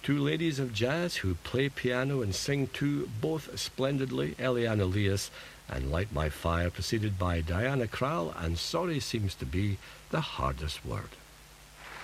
Two ladies of jazz who play piano and sing too, both splendidly, Eliane Elias and Light My Fire, preceded by Diana Krall and Sorry Seems to Be the Hardest Word.